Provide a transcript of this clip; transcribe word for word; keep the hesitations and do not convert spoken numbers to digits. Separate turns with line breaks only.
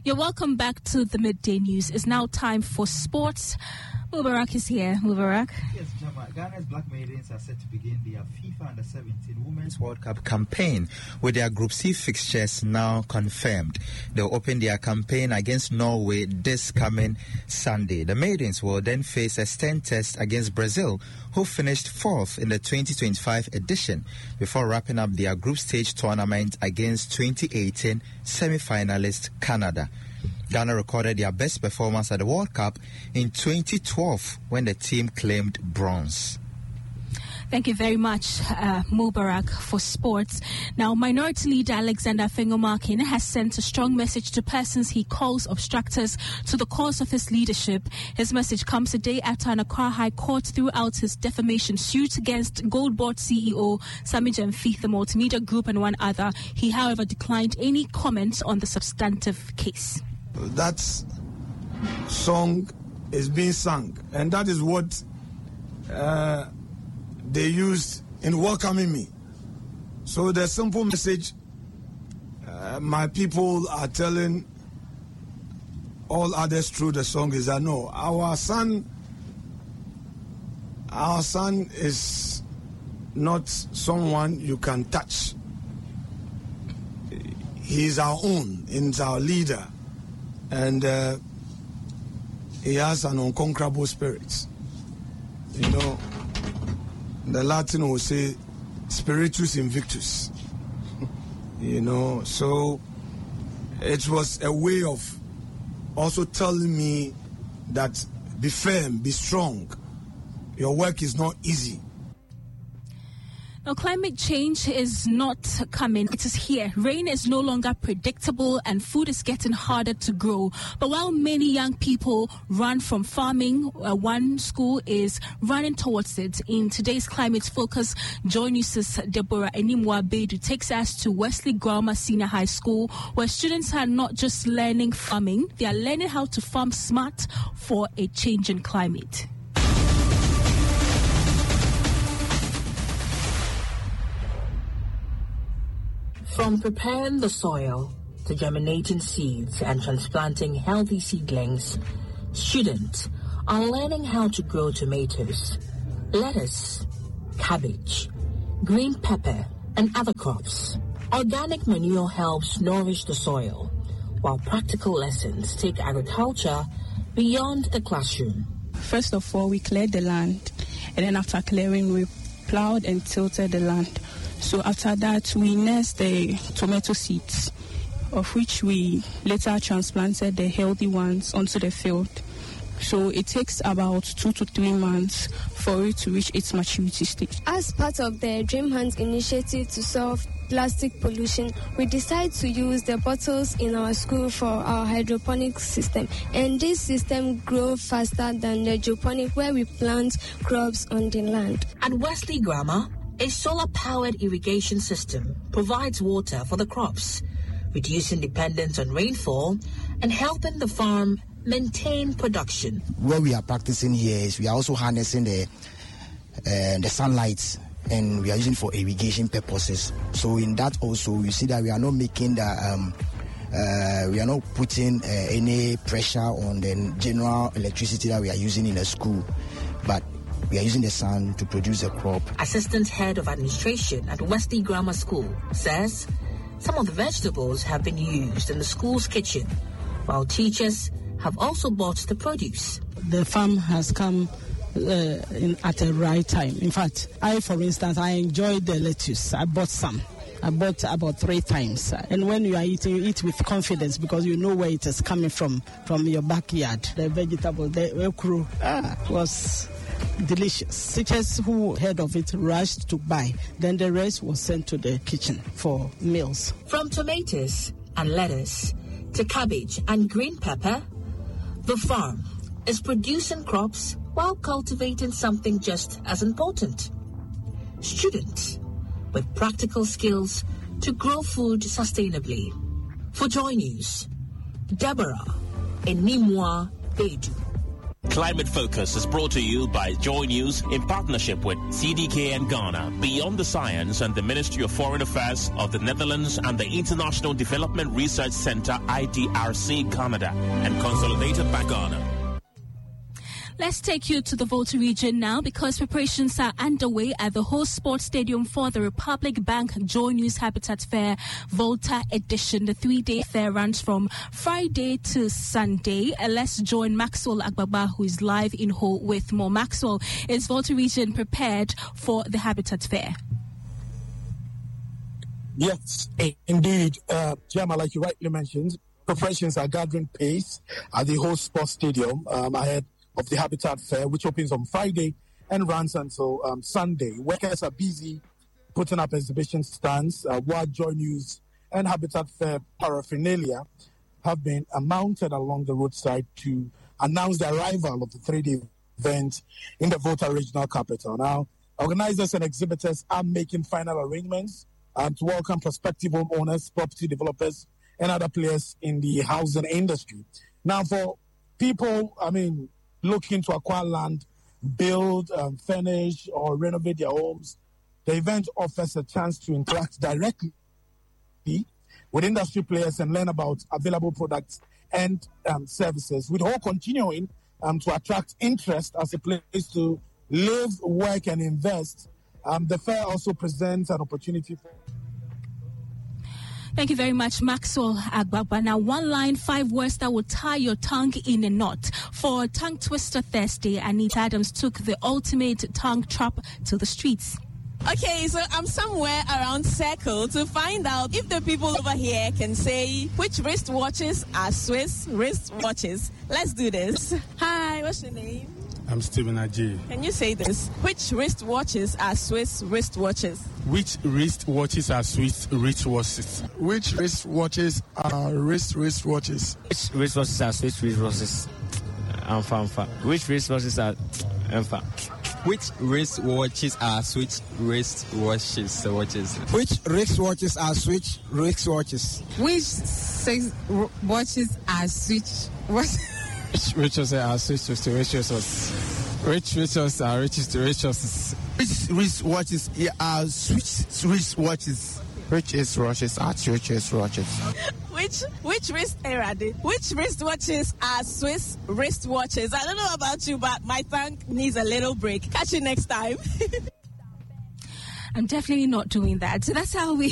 You're welcome back to the Midday News. It's now time for sports. Mubarak is here. Mubarak.
Yes, Jama. Ghana's Black Maidens are set to begin their FIFA Under seventeen Women's World Cup campaign with their Group C fixtures now confirmed. They'll open their campaign against Norway this coming Sunday. The Maidens will then face a stand test against Brazil, who finished fourth in the twenty twenty-five edition, before wrapping up their group stage tournament against twenty eighteen semi-finalist Canada. Ghana recorded their best performance at the World Cup in twenty twelve when the team claimed bronze.
Thank you very much, uh, Mubarak, for sports. Now, Minority Leader Alexander Fengomarkin has sent a strong message to persons he calls obstructors to the cause of his leadership. His message comes a day after an Accra High Court threw out his defamation suit against Gold Board C E O Sammy Gyamfi, the Multimedia Group, and one other. He, however, declined any comments on the substantive case.
That song is being sung, and that is what uh, they used in welcoming me. So the simple message uh, my people are telling all others through the song is that no, our son, our son is not someone you can touch. He is our own, he's our leader. And uh, he has an unconquerable spirit. You know, the Latin will say, spiritus invictus. You know, so it was a way of also telling me that be firm, be strong. Your work is not easy.
Now, climate change is not coming. It is here. Rain is no longer predictable and food is getting harder to grow. But while many young people run from farming, uh, one school is running towards it. In today's Climate Focus, Joy News' Deborah Enimwa Bedu takes us to Wesley Grammar Senior High School, where students are not just learning farming, they are learning how to farm smart for a changing climate.
From preparing the soil to germinating seeds and transplanting healthy seedlings, students are learning how to grow tomatoes, lettuce, cabbage, green pepper, and other crops. Organic manure helps nourish the soil, while practical lessons take agriculture beyond the classroom.
First of all, we cleared the land, and then after clearing, we plowed and tilted the land. So after that, we nursed the tomato seeds, of which we later transplanted the healthy ones onto the field. So it takes about two to three months for it to reach its maturity stage.
As part of the Dream Hunt initiative to solve plastic pollution, we decided to use the bottles in our school for our hydroponic system. And this system grows faster than the geoponic, where we plant crops on the land.
At Wesley Grammar, a solar-powered irrigation system provides water for the crops, reducing dependence on rainfall and helping the farm maintain production.
What we are practicing here is we are also harnessing the uh, the sunlight, and we are using for irrigation purposes. So in that also, we see that we are not making the um, uh, we are not putting uh, any pressure on the general electricity that we are using in the school, but we are using the sun to produce a crop.
Assistant Head of Administration at Wesley Grammar School says some of the vegetables have been used in the school's kitchen, while teachers have also bought the produce.
The farm has come uh, in, at the right time. In fact, I, for instance, I enjoyed the lettuce. I bought some. I bought about three times. And when you are eating, you eat with confidence because you know where it is coming from, from your backyard. The vegetable, the okra, ah, was delicious. Teachers who heard of it rushed to buy. Then the rest was sent to the kitchen for meals.
From tomatoes and lettuce to cabbage and green pepper, the farm is producing crops while cultivating something just as important: students with practical skills to grow food sustainably. For Joy News, Deborah Enimwa Bedu.
Climate Focus is brought to you by Joy News in partnership with C D K N Ghana, Beyond the Science and the Ministry of Foreign Affairs of the Netherlands and the International Development Research Center I D R C Canada, and Consolidated by Ghana.
Let's take you to the Volta region now because preparations are underway at the host sports stadium for the Republic Bank Joy News Habitat Fair Volta edition. The three-day fair runs from Friday to Sunday. Uh, let's join Maxwell Agbaba, who is live in Ho with more. Maxwell, is Volta region prepared for the Habitat Fair?
Yes, indeed. Uh, Gemma, like you rightly mentioned, preparations are gathering pace at the host sports stadium um, ahead of the Habitat Fair, which opens on Friday and runs until um, Sunday. Workers are busy putting up exhibition stands, uh, while Joy News and Habitat Fair paraphernalia have been uh, mounted along the roadside to announce the arrival of the three-day event in the Volta regional capital. Now, organizers and exhibitors are making final arrangements um, to welcome prospective homeowners, property developers, and other players in the housing industry. Now, for people, I mean, looking to acquire land, build, um, furnish, or renovate their homes, the event offers a chance to interact directly with industry players and learn about available products and um, services, with all continuing um, to attract interest as a place to live, work, and invest. Um, the fair also presents an opportunity for...
Thank you very much, Maxwell Agbaba. Now, one line, five words that will tie your tongue in a knot. For Tongue Twister Thursday, Anita Adams took the ultimate tongue trap to the streets.
Okay, so I'm somewhere around Circle to find out if the people over here can say which wristwatches are Swiss wristwatches. Let's do this. Hi, what's your name?
I'm Stephen Aji.
Can you say this? Which wristwatches are Swiss wristwatches?
Which wristwatches are Swiss wristwatches?
Which wristwatches are wrist wristwatches?
Which wristwatches are Swiss wristwatches? Amfa, amfa. Which wristwatches are amfa?
Which wristwatches are Swiss wristwatches? Watches.
Which wristwatches are Swiss wristwatches?
Which six watches are Swiss? What?
Which wristwatches are Swiss wristwatches? Which wristwatches are Swiss wristwatches?
Which wristwatches are Swiss wristwatches?
Which wristwatches are Swiss wristwatches?
Which which wrist era? Which wristwatches are Swiss wristwatches? I don't know about you, but my tongue needs a little break. Catch you next time.
I'm definitely not doing that. So that's how we